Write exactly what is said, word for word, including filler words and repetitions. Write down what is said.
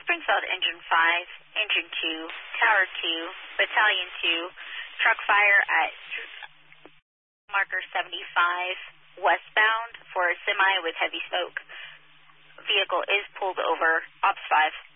Springfield, Engine five, Engine two, Tower two, Battalion two, truck fire at marker seventy-five, westbound for a semi with heavy smoke. Vehicle is pulled over. Ops five.